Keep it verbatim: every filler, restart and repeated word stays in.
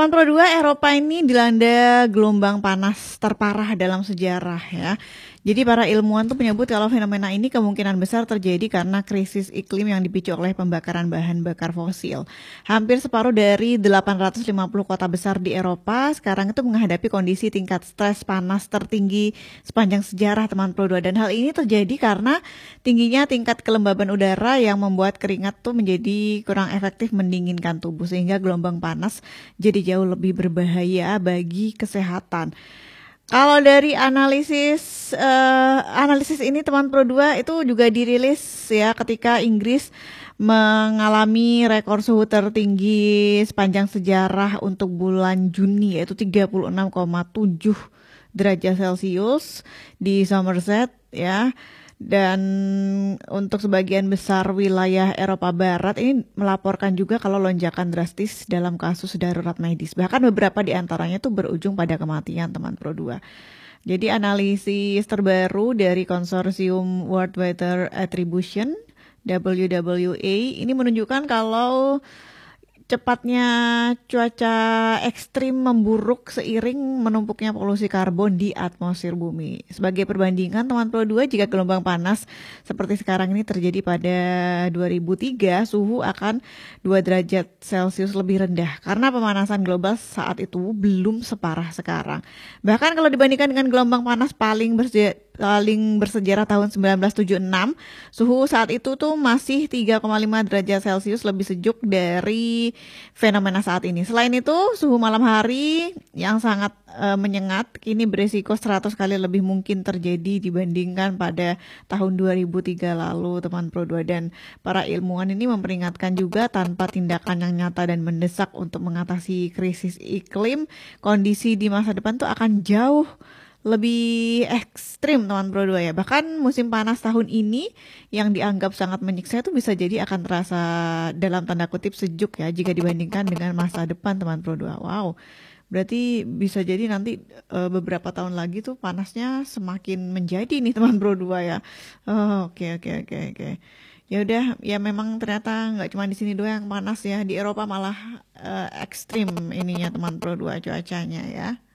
Teman Pro dua, Eropa ini dilanda gelombang panas terparah dalam sejarah ya. Jadi para ilmuwan tuh menyebut kalau fenomena ini kemungkinan besar terjadi karena krisis iklim yang dipicu oleh pembakaran bahan bakar fosil. Hampir separuh dari delapan ratus lima puluh kota besar di Eropa sekarang itu menghadapi kondisi tingkat stres panas tertinggi sepanjang sejarah Teman Pro dua. Dan hal ini terjadi karena tingginya tingkat kelembaban udara yang membuat keringat tuh menjadi kurang efektif mendinginkan tubuh sehingga gelombang panas jadi jauh lebih berbahaya bagi kesehatan. Kalau dari analisis uh, analisis ini Teman Pro dua itu juga dirilis ya ketika Inggris mengalami rekor suhu tertinggi sepanjang sejarah untuk bulan Juni, yaitu tiga puluh enam koma tujuh derajat Celcius di Somerset ya. Dan untuk sebagian besar wilayah Eropa Barat ini melaporkan juga kalau lonjakan drastis dalam kasus darurat medis. Bahkan beberapa di antaranya itu berujung pada kematian Teman Pro dua. Jadi analisis terbaru dari konsorsium World Weather Attribution W W A ini menunjukkan kalau cepatnya cuaca ekstrim memburuk seiring menumpuknya polusi karbon di atmosfer bumi. Sebagai perbandingan Teman Pro dua, jika gelombang panas seperti sekarang ini terjadi pada dua ribu tiga, suhu akan dua derajat Celcius lebih rendah karena pemanasan global saat itu belum separah sekarang. Bahkan kalau dibandingkan dengan gelombang panas paling bersejarah paling bersejarah tahun sembilan belas tujuh puluh enam, suhu saat itu tuh masih tiga koma lima derajat Celcius lebih sejuk dari fenomena saat ini. Selain itu, suhu malam hari yang sangat e, menyengat kini beresiko seratus kali lebih mungkin terjadi dibandingkan pada tahun dua ribu tiga lalu Teman Pro dua. Dan para ilmuwan ini memperingatkan juga tanpa tindakan yang nyata dan mendesak untuk mengatasi krisis iklim, kondisi di masa depan tuh akan jauh lebih ekstrim Teman Pro dua ya. Bahkan musim panas tahun ini yang dianggap sangat menyiksa itu bisa jadi akan terasa dalam tanda kutip sejuk ya jika dibandingkan dengan masa depan Teman Pro dua. Wow. Berarti bisa jadi nanti e, beberapa tahun lagi tuh panasnya semakin menjadi nih Teman Pro dua ya. Oh, oke oke oke oke. Ya udah, ya memang ternyata nggak cuma di sini doang yang panas ya. Di Eropa malah e, ekstrim ininya Teman Pro dua cuacanya ya.